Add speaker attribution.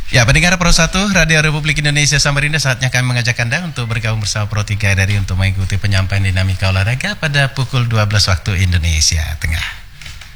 Speaker 1: Ya, pendengar Pro 1 Radio Republik Indonesia Samarinda, saatnya kami mengajak Anda untuk bergabung bersama Pro 3 dari untuk mengikuti penyampaian dinamika olahraga pada pukul 12 waktu Indonesia Tengah.